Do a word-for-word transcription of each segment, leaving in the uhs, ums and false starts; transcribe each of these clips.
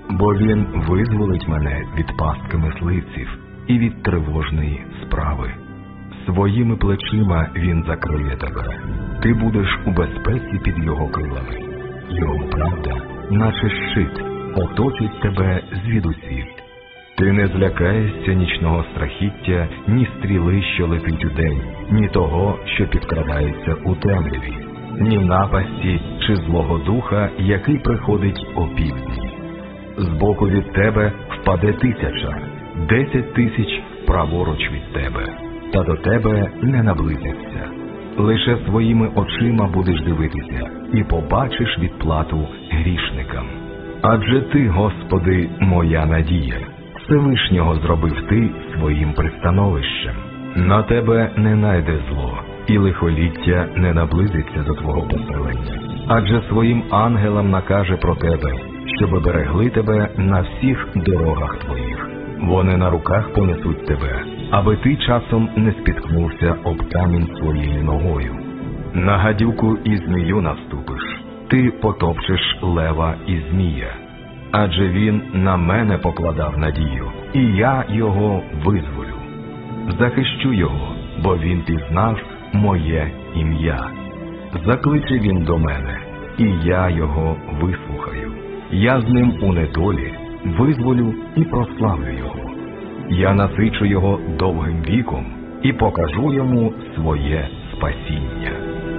бо він визволить мене від пастки мисливців і від тривожної справи. Своїми плечима він закриє тебе. Ти будеш у безпеці під його крилами. Його правда, наче щит, оточить тебе звідусіль. Ти не злякаєшся нічного страхіття, ні стріли, що летить удень, ні того, що підкрадається у темряві, ні напасті чи злого духа, який приходить опівдні. Збоку від тебе впаде тисяча, десять тисяч праворуч від тебе, та до тебе не наблизиться. Лише своїми очима будеш дивитися і побачиш відплату грішникам. Адже ти, Господи, моя надія. Всевишнього зробив ти своїм пристановищем. На тебе не найде зло, і лихоліття не наблизиться до твого поселення. Адже своїм ангелам накаже про тебе, щоб берегли тебе на всіх дорогах твоїх. Вони на руках понесуть тебе, аби ти часом не спіткнувся об камінь своєю ногою. На гадюку і змію наступиш, ти потопчеш лева і змія. Адже він на мене покладав надію, і я його визволю. Захищу його, бо він пізнав моє ім'я. Закличе він до мене, і я його вислухаю. Я з ним у недолі визволю і прославлю його. Я насичу його довгим віком і покажу йому своє спасіння.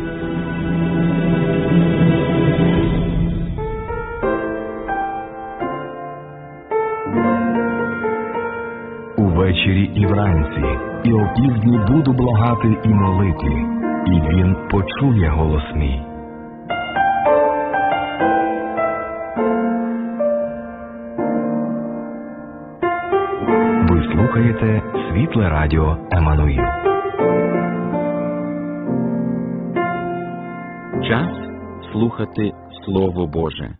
Увечері і вранці, і опівдні буду благати і молити, і він почує голос мій. Ви слухаєте Світле Радіо Еммануїл. Час слухати Слово Боже.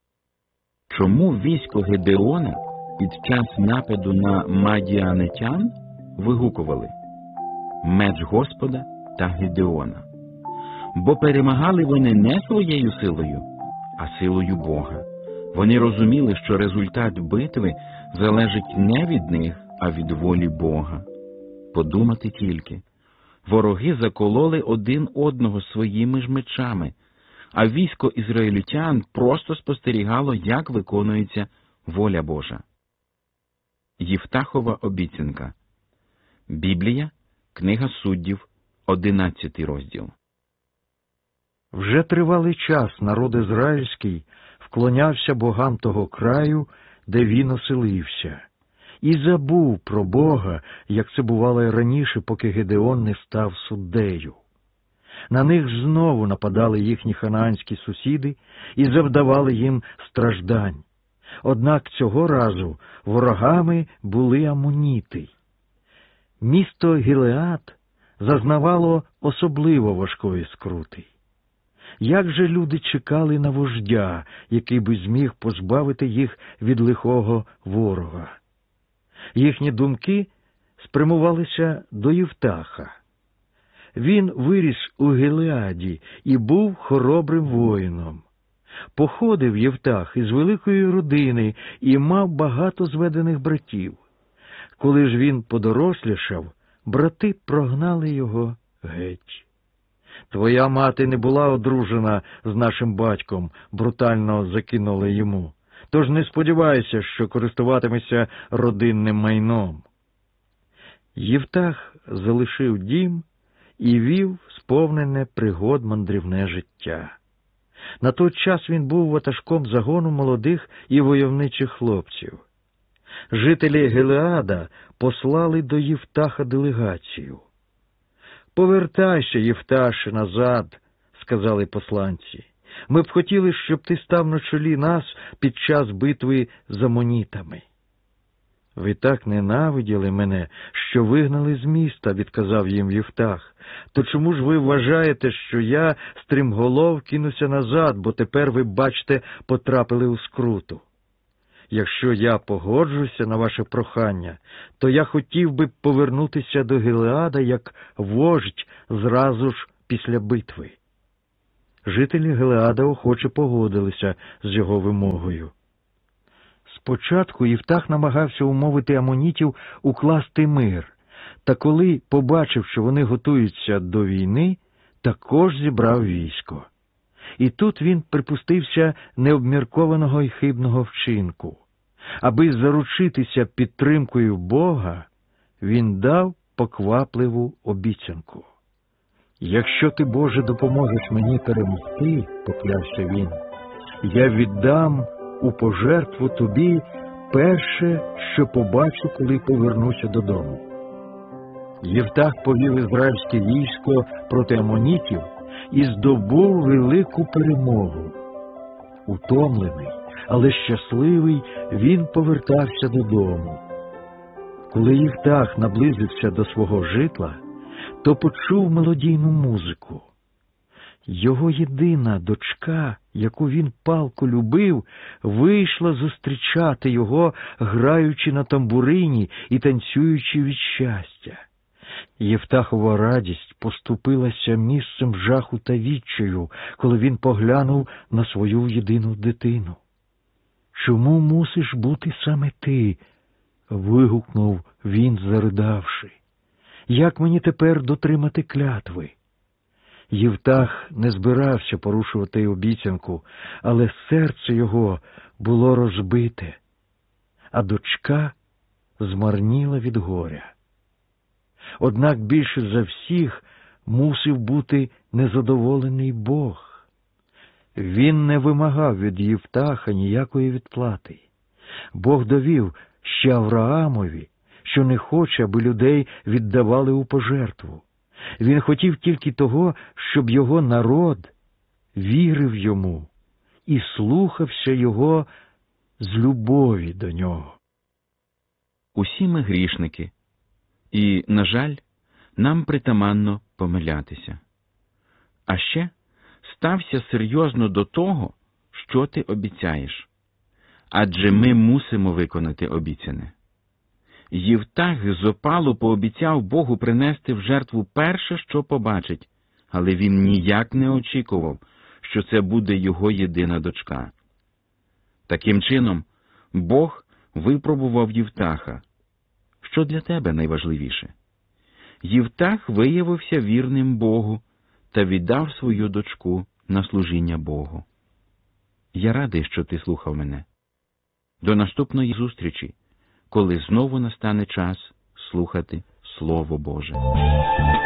Чому військо Гедеона під час нападу на мадіанитян вигукували «Меч Господа та Гедеона»? Бо перемагали вони не своєю силою, а силою Бога. Вони розуміли, що результат битви залежить не від них, а від волі Бога. Подумати тільки. Вороги закололи один одного своїми ж мечами, а військо ізраїльтян просто спостерігало, як виконується воля Божа. Єфтахова обіцянка. Біблія, Книга Суддів, одинадцятий розділ. Вже тривалий час народ ізраїльський вклонявся богам того краю, де він оселився, і забув про Бога, як це бувало й раніше, поки Гедеон не став суддею. На них знову нападали їхні ханаанські сусіди і завдавали їм страждань. Однак цього разу ворогами були амоніти. Місто Гілеад зазнавало особливо важкої скрути. Як же люди чекали на вождя, який би зміг позбавити їх від лихого ворога? Їхні думки спрямувалися до Єфтаха. Він виріс у Гілеаді і був хоробрим воїном. Походив Єфтах із великої родини і мав багато зведених братів. Коли ж він подорослішав, брати прогнали його геть. «Твоя мати не була одружена з нашим батьком», – брутально закинули йому. «Тож не сподівайся, що користуватимешся родинним майном». Єфтах залишив дім і вів сповнене пригод мандрівне життя. На той час він був ватажком загону молодих і войовничих хлопців. Жителі Гілеада послали до Єфтаха делегацію. «Повертайся, Єфташе, назад», – сказали посланці. «Ми б хотіли, щоб ти став на чолі нас під час битви з амонітами». «Ви так ненавиділи мене, що вигнали з міста», – відказав їм Єфтах. «То чому ж ви вважаєте, що я, стрімголов, кинуся назад, бо тепер, ви, бачите, потрапили у скруту? Якщо я погоджуся на ваше прохання, то я хотів би повернутися до Гілеада як вождь зразу ж після битви». Жителі Гілеада охоче погодилися з його вимогою. Спочатку Єфтах намагався умовити амонітів укласти мир, та коли побачив, що вони готуються до війни, також зібрав військо. І тут він припустився необміркованого й хибного вчинку. Аби заручитися підтримкою Бога, він дав поквапливу обіцянку. «Якщо ти, Боже, допоможеш мені перемогти, — поклявся він, — я віддам у пожертву тобі перше, що побачу, коли повернуся додому». Єфтах повів ізраїльське військо проти амонітів і здобув велику перемогу. Утомлений, але щасливий, він повертався додому. Коли Єфтах наблизився до свого житла, то почув мелодійну музику. Його єдина дочка, яку він палко любив, вийшла зустрічати його, граючи на тамбурині і танцюючи від щастя. Єфтахова радість поступилася місцем жаху та відчаю, коли він поглянув на свою єдину дитину. «Чому мусиш бути саме ти?» – вигукнув він, заридавши. «Як мені тепер дотримати клятви?» Єфтах не збирався порушувати обіцянку, але серце його було розбите, а дочка змарніла від горя. Однак більше за всіх мусив бути незадоволений Бог. Він не вимагав від Єфтаха ніякої відплати. Бог довів ще Авраамові, що не хоче, аби людей віддавали у пожертву. Він хотів тільки того, щоб його народ вірив йому і слухався його з любові до нього. Усі ми грішники, і, на жаль, нам притаманно помилятися. А ще стався серйозно до того, що ти обіцяєш, адже ми мусимо виконати обіцяне. Єфтах з опалу пообіцяв Богу принести в жертву перше, що побачить, але він ніяк не очікував, що це буде його єдина дочка. Таким чином, Бог випробував Єфтаха. Що для тебе найважливіше? Єфтах виявився вірним Богу та віддав свою дочку на служіння Богу. Я радий, що ти слухав мене. До наступної зустрічі, коли знову настане час слухати Слово Боже.